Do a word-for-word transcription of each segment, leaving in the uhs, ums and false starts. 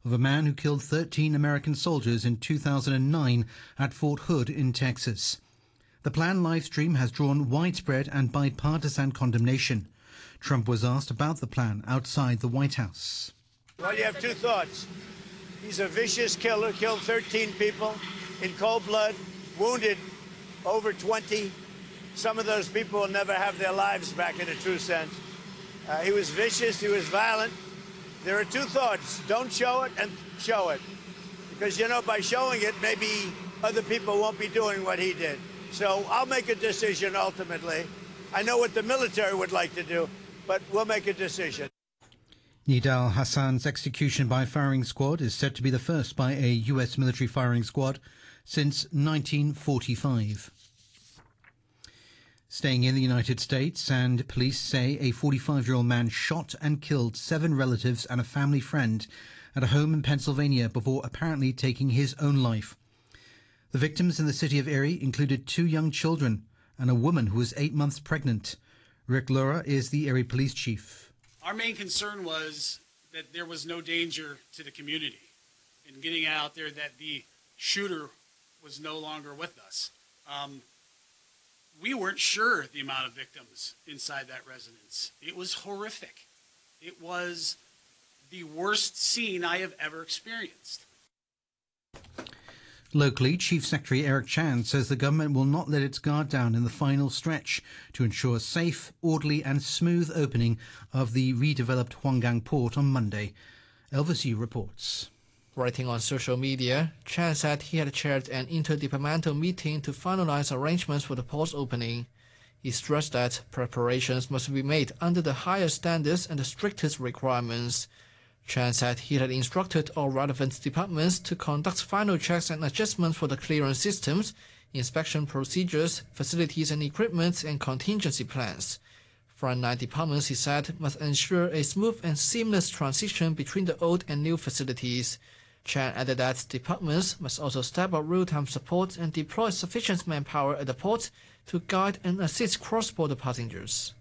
of a man who killed thirteen American soldiers in two thousand nine at Fort Hood in Texas. The planned live stream has drawn widespread and bipartisan condemnation. Trump was asked about the plan outside the White House. Well, you have two thoughts. He's a vicious killer, killed thirteen people in cold blood, wounded over twenty. Some of those people will never have their lives back in a true sense. Uh, he was vicious, he was violent. There are two thoughts. Don't show it and show it. Because, you know, by showing it, maybe other people won't be doing what he did. So I'll make a decision ultimately. I know what the military would like to do, but we'll make a decision. Nidal Hassan's execution by firing squad is said to be the first by a U S military firing squad since nineteen forty-five. Staying in the United States, and police say a forty-five-year-old man shot and killed seven relatives and a family friend at a home in Pennsylvania before apparently taking his own life. The victims in the city of Erie included two young children and a woman who was eight months pregnant. Rick Lura is the Erie police chief. Our main concern was that there was no danger to the community in getting out there, that the shooter was no longer with us. Um, we weren't sure the amount of victims inside that residence. It was horrific. It was the worst scene I have ever experienced. Locally, Chief Secretary Eric Chan says the government will not let its guard down in the final stretch to ensure safe, orderly and smooth opening of the redeveloped Huanggang port on Monday. Elvis Yu reports. Writing on social media, Chan said he had chaired an interdepartmental meeting to finalize arrangements for the port's opening. He stressed that preparations must be made under the highest standards and the strictest requirements. Chan said he had instructed all relevant departments to conduct final checks and adjustments for the clearance systems, inspection procedures, facilities and equipment, and contingency plans. Frontline departments, he said, must ensure a smooth and seamless transition between the old and new facilities. Chan added that departments must also step up real-time support and deploy sufficient manpower at the port to guide and assist cross-border passengers.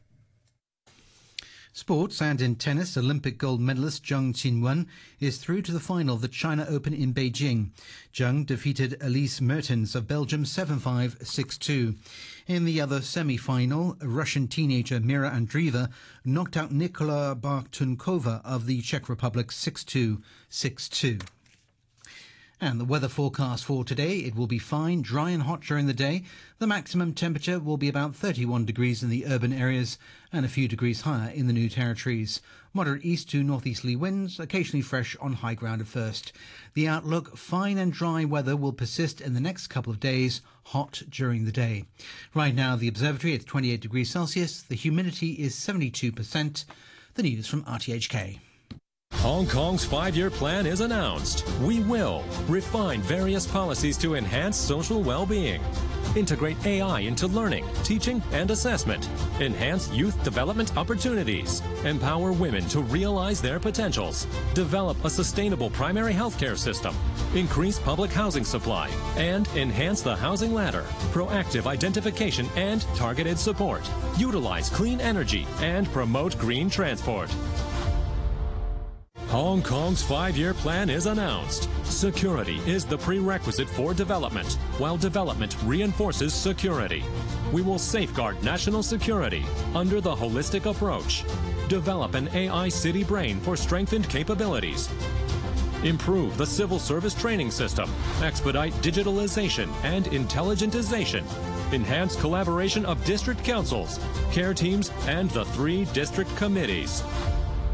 Sports, and in tennis, Olympic gold medalist Zheng Qinwen is through to the final of the China Open in Beijing. Zheng defeated Elise Mertens of Belgium seven five, six two. In the other semi-final, Russian teenager Mira Andreeva knocked out Nikola Bartunkova of the Czech Republic six two, six two. And the weather forecast for today: it will be fine, dry and hot during the day. The maximum temperature will be about thirty-one degrees in the urban areas and a few degrees higher in the New Territories. Moderate east to northeasterly winds, occasionally fresh on high ground at first. The outlook: fine and dry weather will persist in the next couple of days, hot during the day. Right now, the observatory, it's twenty-eight degrees Celsius. The humidity is seventy-two percent. The news from R T H K. Hong Kong's five-year plan is announced. We will refine various policies to enhance social well-being, integrate A I into learning, teaching, and assessment, enhance youth development opportunities, empower women to realize their potentials, develop a sustainable primary healthcare system, increase public housing supply, and enhance the housing ladder, proactive identification and targeted support, utilize clean energy, and promote green transport. Hong Kong's five-year plan is announced. Security is the prerequisite for development, while development reinforces security. We will safeguard national security under the holistic approach. Develop an A I city brain for strengthened capabilities. Improve the civil service training system. Expedite digitalization and intelligentization. Enhance collaboration of district councils, care teams, and the three district committees.